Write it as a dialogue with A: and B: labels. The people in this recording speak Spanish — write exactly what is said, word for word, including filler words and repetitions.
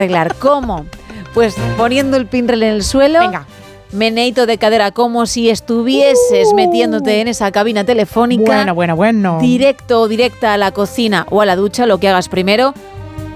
A: arreglar. ¿Cómo? Pues poniendo el pinrel en el suelo.
B: Venga.
A: Meneito de cadera como si estuvieses uh, metiéndote en esa cabina telefónica.
B: Bueno, bueno, bueno.
A: Directo o directa a la cocina o a la ducha, lo que hagas primero.